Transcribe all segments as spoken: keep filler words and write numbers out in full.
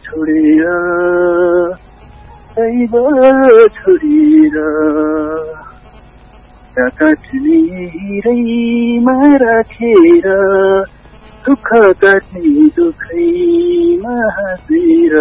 छोडेर दैव छोडेर काट्ने हिरैमा राखेर दुःख काट्ने दुःखैमा हाँसेर।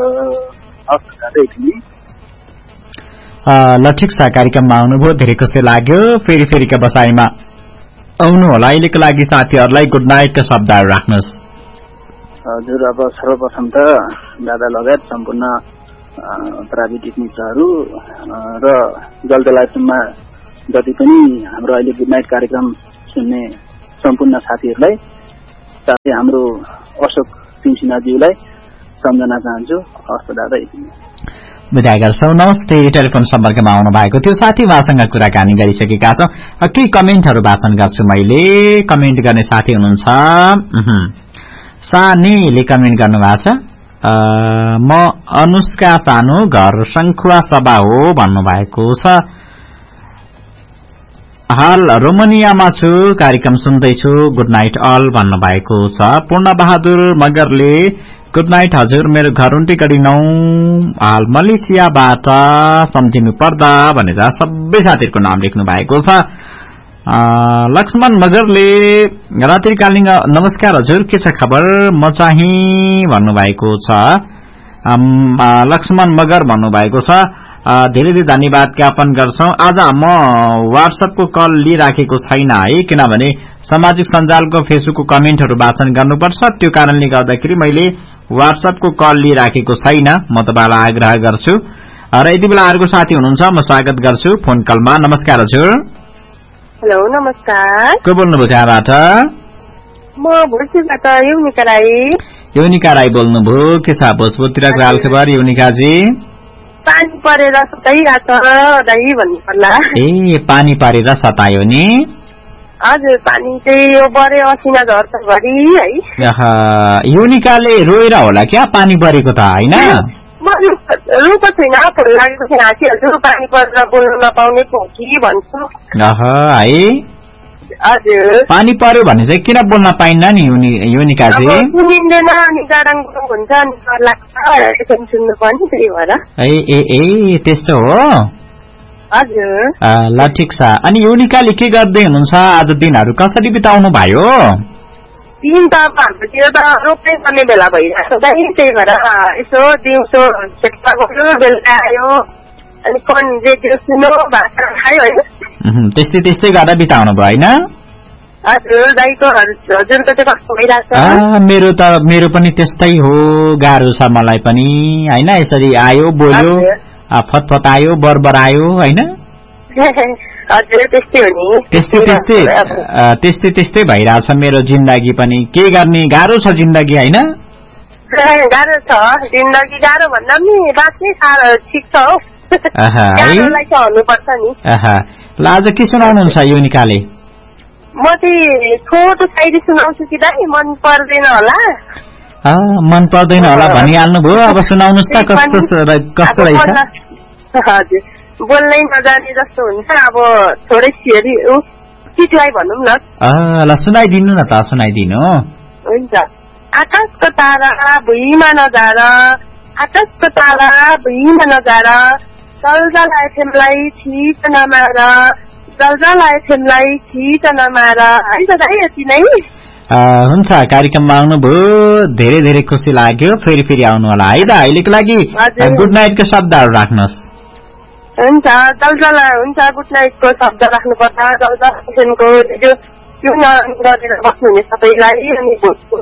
ल ठिक छ, कार्यक्रममा आउनुभयो, धेरै खुसी लाग्यो। फेरि फेरिका बसाइमा आउनु होला। अहिलेको लागि साथीहरूलाई गुड नाइटका शब्दहरू राख्नुहोस्। हजुर, अब सर्वप्रथम त दादा लगायत सम्पूर्ण प्राविधिक मित्रहरू र जलजलाइसम्म जति पनि हाम्रो अहिले गुड नाइट कार्यक्रम सुन्ने सम्पूर्ण साथीहरूलाई, साथै हाम्रो अशोक सिंहसिन्हाज्यूलाई सम्झना चाहन्छु। हस्त दादा, विदा गर्छौँ। नमस्ते। टेलिफोन सम्पर्कमा आउनु भएको थियो साथी, उहाँसँग कुराकानी गरिसकेका छौँ। केही कमेन्टहरू वाचन गर्छु मैले। कमेन्ट गर्ने साथी हुनुहुन्छ सानीले कमेन्ट गर्नुभएको छ, म अनुष्का सानो, घर शङ्खुवा सभा हो भन्नुभएको छ। हाल रोमानियामा छु, कार्यक्रम सुन्दैछु, गुड नाइट अल भन्नुभएको छ। पूर्ण बहादुर मगरले गुड नाइट हजुर, मेरो घर उन्टीगढी नौ, हाल मलेसियाबाट सम्झिनु पर्दा भनेर सबै साथीहरूको नाम लेख्नु भएको छ। लक्ष्मण मगरले रात्रिकालीन नमस्कार हजुर, के छ खबर, म चाहिँ भन्नुभएको छ। लक्ष्मण मगर भन्नुभएको छ। धेरै धेरै धन्यवाद ज्ञापन गर्छौं। आज म व्हाट्सएपको कल लिइराखेको छैन है, किनभने सामाजिक सञ्जालको फेसबुकको कमेन्टहरू वाचन गर्नुपर्छ, त्यो कारणले गर्दाखेरि मैले व्हाट्सएपको कल लिइराखेको छैन। म तपाईलाई आग्रह गर्छु। र यति बेला अर्को साथी हुनुहुन्छ, म स्वागत गर्छु फोन कलमा। नमस्कार हजुर। हेलो, नमस्कार। को बोल्नुभयो, कहाँबाट? म भोजपुरबाट युनिका राई। युनिका राई बोल्नुभयो। के छ भोजपुरतिरको हालखबर युनिकाजी? पानी परेर सताइरहेछ दाइ भन्नु पर्ला। ए, पानी परेर सतायो नि? हजुर, पानी चाहिँ यो बढे असिना झर्छ घरि है। युनिकाले रोएर होला क्या पानी परेको त होइन? म रुको छैन, फोन लागेको छैन, हाँसिहाल्छु। पानी परेर बोल्न नपाउने पो कि भन्छु। है, हजुर। पानी पर्यो भने चाहिँ किन बोल्न पाइन्न नि युनिकाजी? सुनिँदैन, अनि गाडाङ गुडुङ हुन्छ, अनि डर लाग्छ, सुन्नु पर्ने, त्यही भएर। ए ए ए त्यस्तो हो? हजुर। ल ठिक छ। अनि युनिकाले के गर्दै हुनुहुन्छ आज, दिनहरू कसरी बिताउनु भयो? दिन त अब हाम्रोतिर त रोप्नै पर्ने बेला भइरहेको छ, त्यही भएर यसो दिउँसो खेतमा गयो, बेलुका आयो, अनि फोन रेडियो सुन्यो, भात खायो होइन। त्यस्तै त्यस्तै गरेर बिताउनु भयो होइन? हजुर। दाइको हजुरको चाहिँ कस्तो भइरहेको छ? मेरो त मेरो पनि त्यस्तै हो, गाह्रो छ मलाई पनि होइन। यसरी आयो, बोल्यो, फतफत आयो, बरबर आयो होइन। हजुर, त्यस्तै हो नि। त्यस्तै त्यस्तै त्यस्तै त्यस्तै भइरहेछ मेरो जिन्दगी पनि। के गर्ने, गाह्रो छ जिन्दगी होइन? गाह्रो छ जिन्दगी, गाह्रो भन्दा पनि बाँच्नै साह्रो ठिक छ हौ। गाह्रोलाई चाहिँ हल्नुपर्छ नि। ल आज के सुनाउनुहुन्छ युनिकाले? म चाहिँ छोटो शायरी सुनाउँछु कि दाइ, मन पर्दैन होला? मन पर्दैन होला भनिहाल्नु भयो, अब सुनाउनुहोस् त। कस्तो कस्तो रहेछ? हजुर, बोल्नै नजाने जस्तो हुन्छ, अब थोरै सिरी सिटलाई भनौँ न। ल सुनाइदिनु न त, सुनाइदिनु। हुन्छ। आकाशको तारा भुइँमा नजार, आकाशको तारा भुइँमा नजार, जलजला एफएमलाई छिट नमार, जलजला एफएमलाई छिट नमार। है त दाइ, यति नै। हुन्छ, कार्यक्रममा आउनुभयो, धेरै धेरै खुसी लाग्यो। फेरि फेरि आउनु होला है त। अहिलेको लागि गुड नाइटको शब्दहरू राख्नुहोस्। हुन्छ, जलजला हुन्छ, गुड नाइटको शब्द राख्नुपर्छ। जलजला एफएमको रेडियो ट्युन गरेर बस्नुहुने सबैलाई, अनि भोजपुर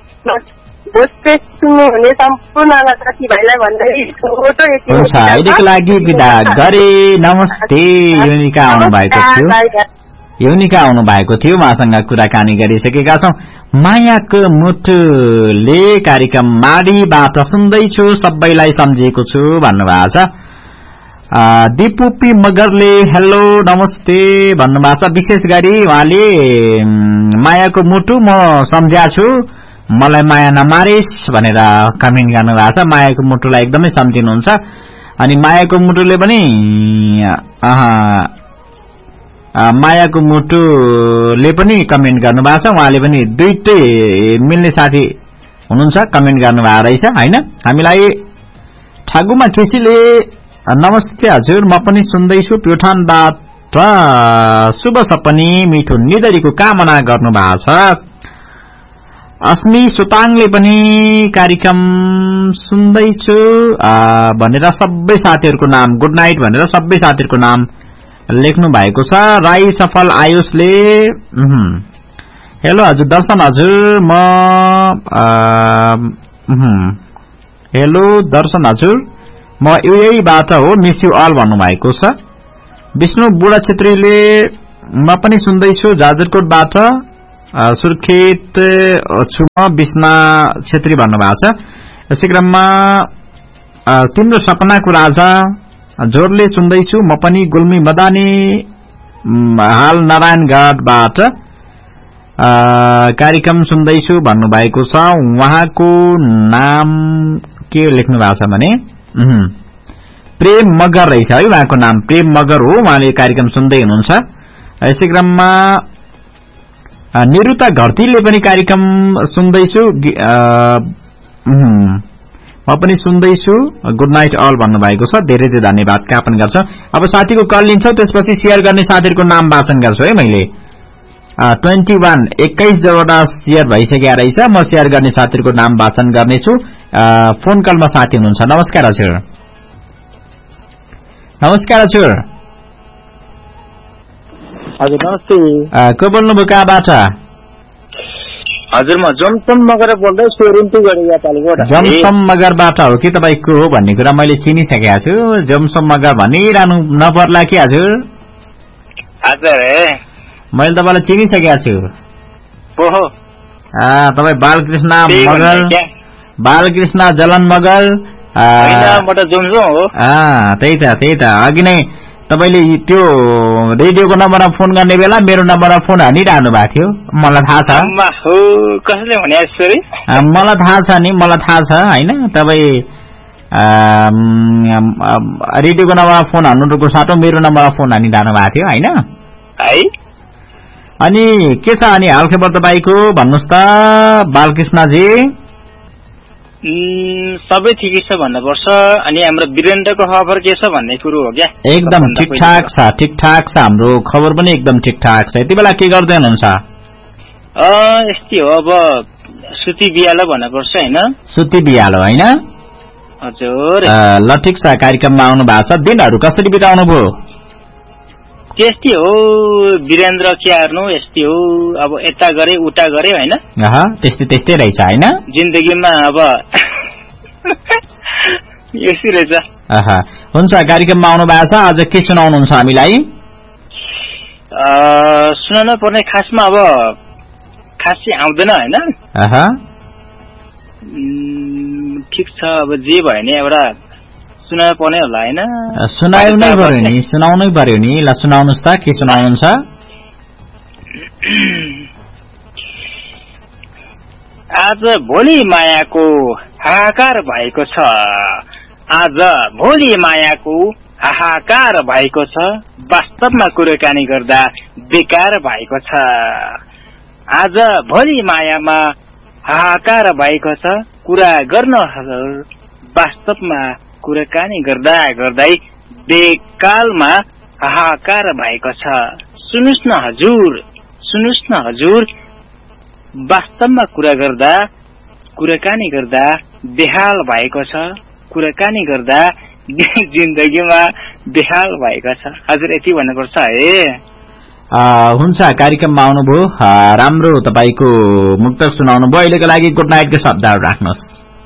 भोजपुर सुन्नुहुने सम्पूर्ण साथीभाइलाई भन्दै छोटो यति। हुन्छ, अहिलेको लागि बिदा गरे। नमस्ते। युनिका आउनु भएको थियो, युनिका आउनु भएको थियो, उहाँसँग कुराकानी गरिसकेका छौं। मायाको मुटुले कार्यक्रम माडीबाट सुन्दैछु, सबैलाई सम्झेको छु भन्नुभएको छ। दिपुपी मगरले हेलो नमस्ते भन्नुभएको छ। विशेष गरी उहाँले मायाको मुटु म सम्झ्या छु, मलाई माया नमारिस भनेर कमेन्ट गर्नुभएको छ। मायाको मुटुलाई एकदमै सम्झिनुहुन्छ। अनि मायाको मुटुले पनि मायाको मुटुले पनि कमेन्ट गर्नुभएको छ। उहाँले पनि दुईटै मिल्ने साथी हुनुहुन्छ कमेन्ट गर्नुभएको रहेछ हैन। हामीलाई ठाकुमा केसीले नमस्ते हजुर म पनि सुन्दैछु प्युठानबाट शुभ सपनी मिठो निदरीको कामना गर्नुभएको छ। अस्मी सुताङले पनि कार्यक्रम सुन्दैछु भनेर सबै साथीहरूको नाम गुड नाइट भनेर सबै साथीहरूको नाम लेख्नु भएको छ। राई सफल आयुषले हेलो हजुर दर्शन हजुर म हेलो दर्शन हजुर म युएईबाट हो मिस यु अल भन्नुभएको छ। विष्णु बुढा छेत्रीले म पनि सुन्दैछु जाजरकोटबाट सुर्खेत छु म विष्णा छेत्री भन्नुभएको छ। यसै क्रममा तिम्रो सपनाको राजा जोरले सुन्दैछु म पनि गुल्मी मदानी हाल नारायणगढबाट कार्यक्रम सुन्दैछु भन्नुभएको छ। उहाँको नाम के लेख्नु भएको छ भने प्रेम मगर रहेछ है उहाँको नाम प्रेम मगर हो। उहाँले कार्यक्रम सुन्दै हुनुहुन्छ। यसै क्रममा निरुता घरतीले पनि कार्यक्रम सुन्दैछु म पनि सुन्दैछु गुड नाइट अल भन्नुभएको छ। धेरै धेरै धन्यवाद ज्ञापन गर्छ। अब साथीको कल लिन्छौ त्यसपछि शेयर गर्ने साथीहरूको नाम वाचन गर्छु है। मैले ट्वेन्टी वान एक्काइस जवटा शेयर भइसकेका रहेछ। म शेयर गर्ने साथीहरूको नाम वाचन गर्नेछु। फोन कलमा साथी हुनुहुन्छ। नमस्कार हजुर। नमस्कार हजुर। हजुर नमस्ते। को बोल्नुभयो कहाँबाट? हजुर म जमसम मगर बोल्दैछु रिम्पीगढ। जमसम मगरबाट हो कि तपाईँको हो भन्ने कुरा मैले चिनिसकेका छु। जमसम मगर भनिरहनु नपर्ला कि हजुर? हजुर मैले तपाईँलाई चिनिसकेका छु। ओहो तपाईँ बालकृष्ण मगर बालकृष्ण जलन मगर त्यही त त्यही त अघि नै तपाईले त्यो रेडियोको नम्बरमा फोन गर्ने बेला मेरो नम्बरमा फोन हानिरहनु भएको थियो। मलाई थाहा छ। कसले भने यसरी? मलाई थाहा छ नि मलाई थाहा छ हैन। तपाईँ रेडियोको नम्बरमा फोन हान्नुको साटो मेरो नम्बरमा फोन हानिरहनु भएको थियो हैन है। अनि के छ अनि हालखबर तपाईँको भन्नुहोस् त बालकृष्णजी? सबै ठिकै छ भन्नुपर्छ। अनि हाम्रो वीरेन्द्रको खबर के छ भन्ने कुरो हो क्या? एकदम ठिकठाक छ ठिकठाक छ। हाम्रो खबर पनि एकदम ठिकठाक छ। यति बेला के गर्दै हुनुहुन्छ? यस्तै हो अब सुती बिहालो भन्नुपर्छ हैन। सुती बिहालो हैन हजुर। ल ठिक छ कार्यक्रममा आउनु भएको छ। दिनहरू कसरी बिताउनु भयो? त्यस्तै हो वीरेन्द्र के हार्नु यस्तै हो। अब यता गरे उता गरे हैन। त्यस्तै त्यस्तै रहेछ हैन जिन्दगीमा। अब यस्तै रहेछ। हुन्छ कार्यक्रममा आउनु भएको छ। आज के सुनाउनुहुन्छ हामीलाई? सुनाउनु पर्ने खासमा अब खासै आउँदैन हैन। ठिक छ अब जे भयो नि एउटा सुनाउनु पर्ने होला हैन। सुनाउनै पर्यो नि सुनाउनै पर्यो नि। ल सुनाउनुहोस् त के सुनाउनुहुन्छ? आज भोलि मायाको हाहाकार भएको छ। आज भोलि मायाको हाहाकार भएको छ। वास्तवमा कुराकानी गर्दा बेकार भएको छ। आज भोलि मायामा हाहाकार भएको छ। कुरा गर्न वास्तवमा कुराकानी गर्दा गर्दै बेकालमा हाहाकार भएको छ। सुन्नुस् न हजुर सुन्नुस् न हजुर वास्तवमा कुरा गर्दा कुराकानी गर्दा बेहाल भएको छ। कुराकानी गर्दा जिन्दगीमा बेहाल भएको छ। हजुर यति भन्नुपर्छ है। हुन्छ कार्यक्रममा आउनुभयो। राम्रो तपाईँको मुक्तक सुनाउनु भयो। अहिलेको लागि गुड नाइटको शब्दहरू राख्नुहोस्।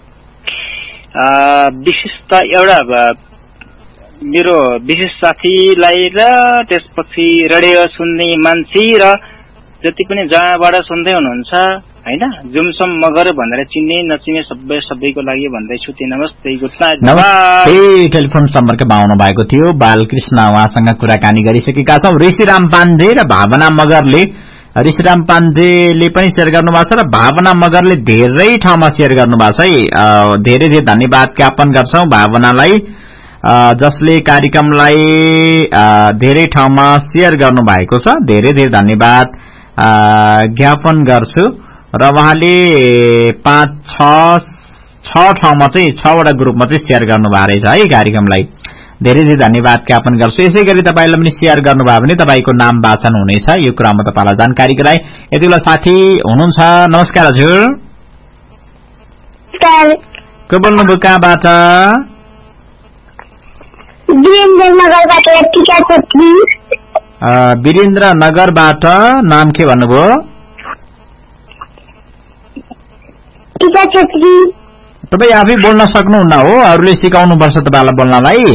विशेष त एउटा मेरो विशेष साथीलाई र त्यसपछि रेडियो सुन्ने मान्छे र जति पनि जहाँबाट सुन्दै हुनुहुन्छ हैन जुमसम मगर भनेर चिन्ने नचिन्ने सबै सबैको लागि भन्दैछु। ती नमस्ते गुड नाइट। नमस्ते। टेलिफोन सम्पर्कमा आउनु भएको थियो बालकृष्ण। उहाँसँग कुराकानी गरिसकेका छौं। ऋषिराम पाण्डे र भावना मगरले ऋषिराम पाण्डेले पनि शेयर गर्नुभएको छ र भावना मगरले धेरै ठाउँमा शेयर गर्नुभएको छ है। धेरै धेरै धन्यवाद ज्ञापन गर्छौं भावनालाई जसले कार्यक्रमलाई धेरै ठाउँमा शेयर गर्नु भएको छ। धेरै धेरै धन्यवाद ज्ञापन गर्छु। र उहाँले पाँच छ छ ठाउँमा चाहिँ छवटा ग्रुपमा चाहिँ शेयर गर्नुभएको रहेछ है कार्यक्रमलाई। धेरै धेरै धन्यवाद ज्ञापन गर्छु। यसै गरी तपाईले पनि शेयर गर्नुभयो भने तपाईको नाम वाचन हुनेछ। यो कुरामा तपाईलाई जानकारी गराए। यति बेला साथी हुनुहुन्छ। नमस्कार हजुर। को बोल्नुभयो कहाँबाट? वीरेन्द्र नगरबाट। नाम के भन्नुभयो? तपाई आफै बोल्न सक्नुहुन्न हो? अरूले सिकाउनु पर्छ तपाईलाई बोल्नलाई।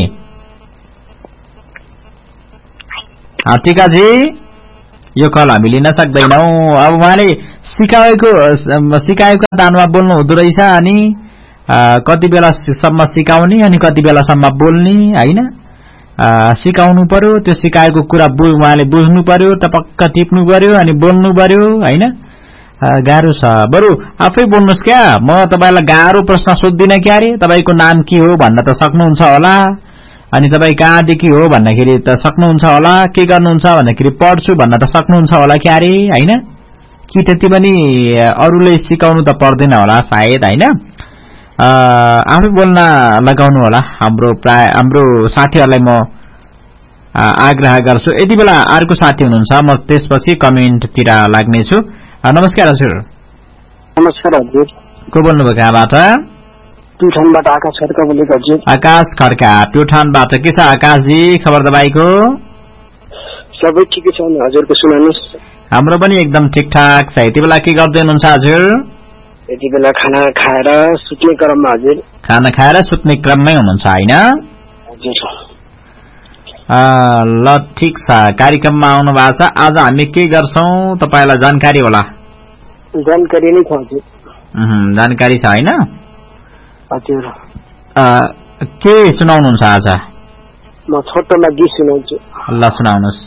टीकाजी यो कल हामी लिन सक्दैनौ। अब उहाँले सिकाएको सिकाएको दानमा बोल्नु हुँदो रहेछ। अनि कति बेलासम्म सिकाउने अनि कति बेलासम्म बोल्ने हैन सिकाउनु पर्यो। त्यो सिकाएको कुरा उहाँले बुझ्नु पर्यो, टपक्क टिप्नु पर्यो अनि बोल्नु पर्यो हैन। गाह्रो छ। बरु आफै बोल्नुस् क्या। म तपाईलाई गाह्रो प्रश्न सोध्दिन क्या रे। तपाईको नाम के हो भन्न त सक्नुहुन्छ होला। अनि तपाई कहाँदेखि हो भन्दाखेरि त सक्नुहुन्छ होला। के गर्नुहुन्छ भन्दाखेरि पढ्छु भन्न त सक्नुहुन्छ होला क्या रे हैन। कि त्यति पनि अरूले सिकाउनु त पर्दैन होला सायद हैन। आफै बोल्न लगाउनु होला। हाम्रो प्राय हाम्रो साथीहरुलाई म आग्रह गर्छु। यति बेला अर्को साथी हुनुहुन्छ। म त्यसपछि कमेन्टतिर लाग्ने छु। नमस्कार हजुर। नमस्कार हजुर। को बोल्नुभयो कहाँबाट? प्युठानबाट आकाश खड्का बोलेको हजुर। आकाश खड्का प्युठानबाट। के छ आकाशजी खबर तपाईको? सबै ठिकै छ हजुरको सुनाउनुस्। हाम्रो पनि एकदम ठिकठाक छ। यति बेला के गर्दै हुनुहुन्छ हजुर? यति बेला खाना खाएर सुत्ने क्रममा हजुर। खाना खाएर सुत्ने क्रममै हुनुहुन्छ हैन? हजुर। ल ठिक छ। कार्यक्रममा आउनु भएको छ। आज हामी के गर्छौं तपाईलाई जानकारी होला? जानकारी नै छ हजुर। जानकारी छ हैन? हजुर। के सुनाउनुहुन्छ आज? म छोटोमा गीत सुनाउँछु। ल सुनाउनुस्।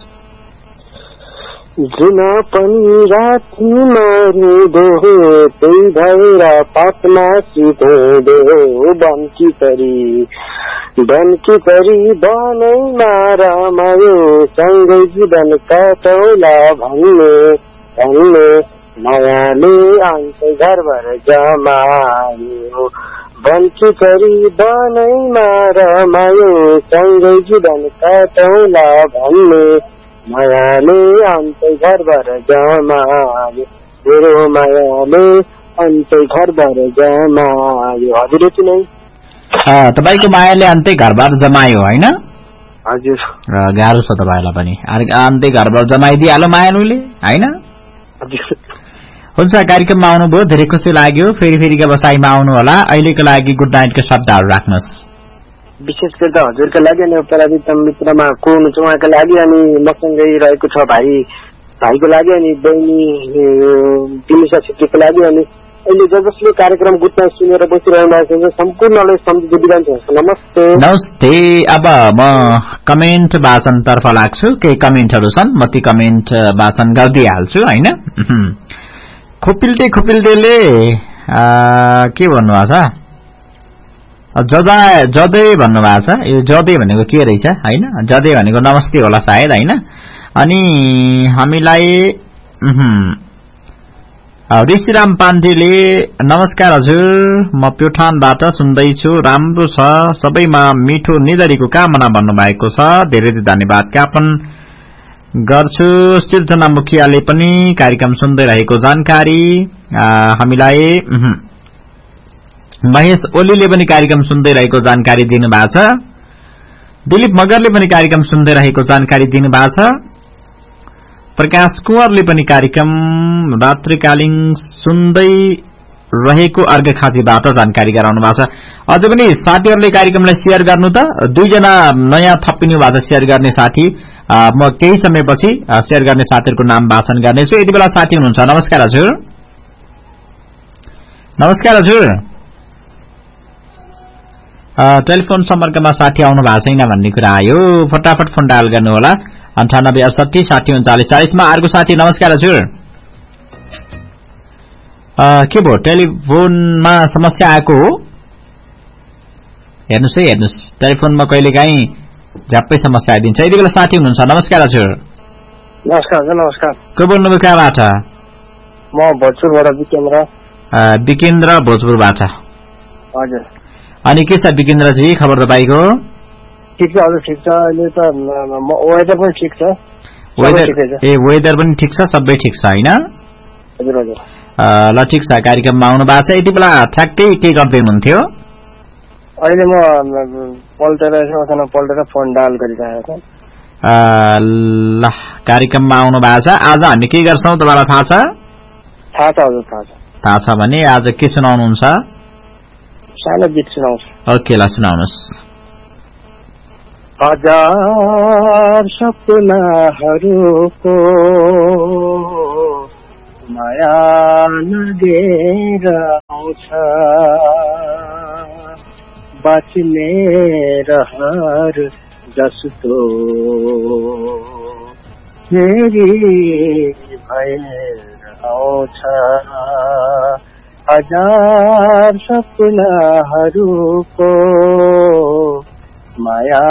जुन पनि रातिमा रुँदो त्यही भएर पातमा सुँधो बन्की परी बन्की परी बनैमा रमायो सँगै जीवन काटौला भन्ने भन्ने मायाले आन्छ घरभर जमायो बन्की परी बनैमा रमायो सँगै जीवन काटौला भन्ने मायाले अन्त घरभर जमायो मेरो मायाले अन्त घरभर जमायो। हजुर यति नै। तपाईको मायाले अन्तै घरबार जमायो हैन? हजुर। गाह्रो छ तपाईलाई पनि। अन्तै घरबार जमाइदिहाल्यो मायालुले हैन? हजुर। हुन्छ कार्यक्रममा आउनुभयो धेरै खुसी लाग्यो। फेरि फेरिका बसाइमा आउनु होला। अहिलेको लागि गुड नाइटको शब्दहरु राख्नुस्। विशेष गरी त हजुरका लागि अनि पराजितम मित्रमा को हुनुहुन्छ उहाँका लागि अनि मसँगै रहेको छ भाइ भाइको लागि अनि बहिनी दिनिसा छेत्रीको लागि अनि अहिले ज जसले कार्यक्रम गुट्न सुनेर बसिरहनु भएको छ सम्पूर्णलाई सम्झिँदै बिदा चाहन्छु। नमस्ते। नमस्ते। अब म कमेन्ट वाचन तर्फ लाग्छु। केही कमेन्टहरु छन् म ती कमेन्ट वाचन गर्दिहाल्छु हैन। खोपिल्टे खोपिल्टेले के भन्नुभएको छ? जदा जदै भन्नुभएको छ। यो जदै भनेको के रहेछ हैन? जदै भनेको नमस्ते होला सायद हैन। अनि हामीलाई ऋषिराम पाण्डेले नमस्कार हजुर म प्युठानबाट सुन्दैछु। राम्रो छ सबैमा मिठो निधरीको कामना भन्नुभएको छ। धेरै धेरै धन्यवाद ज्ञापन गर्छु। सिर्जना मुखियाले पनि कार्यक्रम सुन्दै रहेको जानकारी हामीलाई महेश ओलीले पनि कार्यक्रम सुन्दै रहेको जानकारी दिनुभएको छ। दिलीप मगरले पनि कार्यक्रम सुन्दै रहेको जानकारी दिनुभएको छ। प्रकाश कुँवरले पनि कार्यक्रम रात्रिकालीन सुन्दै रहेको अर्घखाँचीबाट जानकारी गराउनु भएको छ। अझ पनि साथीहरूले कार्यक्रमलाई शेयर गर्नु त। दुईजना नयाँ थपिनु भएको छ शेयर गर्ने साथी। म केही समयपछि शेयर गर्ने साथीहरूको नाम वाचन गर्नेछु। यति बेला साथी हुनुहुन्छ। नमस्कार हजुर। नमस्कार हजुर। टेलिफोन सम्पर्कमा साथी आउनु भएको छैन भन्ने कुरा आयो। फटाफट फोन डायल गर्नु होला। अन्ठानब्बे अडसठी साठी उन्चालिस चालिसमा अर्को साथी। नमस्कार हजुर। के भयो टेलिफोनमा समस्या आएको हो? हेर्नुस् है हेर्नुस् टेलिफोनमा कहिलेकाहीँ झ्याप्पै समस्या आइदिन्छ। यति बेला साथी हुनुहुन्छ। नमस्कार हजुर। नमस्कार हजुर। नमस्कार। को बोल्नुभयो कहाँबाट? म भोजपुरबाट विकेन्द्र। विकेन्द्र भोजपुरबाट। हजुर। अनि के छ विकेन्द्रजी खबर तपाईँको? ठिक छ हजुर, ठिक छ। अहिले त वेदर पनि ठिक छ। वेदर ए वेदर पनि ठिक छ, सबै ठिक छ होइन? हजुर हजुर। ल ठिक छ, कार्यक्रममा आउनु भएको छ। यति बेला ठ्याक्कै के गर्दै हुनुहुन्थ्यो? अहिले म पल्टेर यसो पल्टेर फोन डायल गरिरहेको छु। ल कार्यक्रममा आउनु भएको छ। आज हामी के गर्छौं तपाईँलाई थाहा छ? थाहा छ हजुर, थाहा छ। थाहा छ भने आज के सुनाउनुहुन्छ? सानो गीत सुनाउँछु। ओके ल सुनाउनुहोस्। हजार सपनाहरूको माया लगेर आउँछ, बाँच्ने रहर जस्तो फेरि भएर आउँछ। हजार सपनाहरूको माया